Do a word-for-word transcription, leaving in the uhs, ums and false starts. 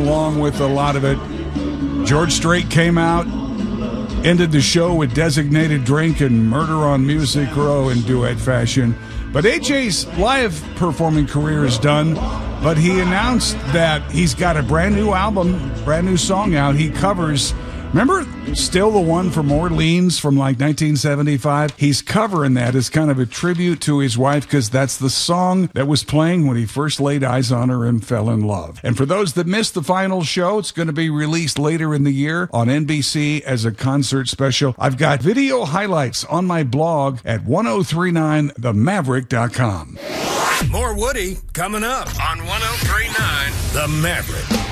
along with a lot of it. George Strait came out, ended the show with Designated Drink and Murder on Music Row in duet fashion. But A J's live performing career is done, but he announced that he's got a brand new album, brand new song out. He covers, remember Still the One from Orleans from like nineteen seventy-five? He's covering that as kind of a tribute to his wife because that's the song that was playing when he first laid eyes on her and fell in love. And for those that missed the final show, it's going to be released later in the year on N B C as a concert special. I've got video highlights on my blog at ten thirty-nine the maverick dot com. More Woody coming up on ten thirty-nine The Maverick.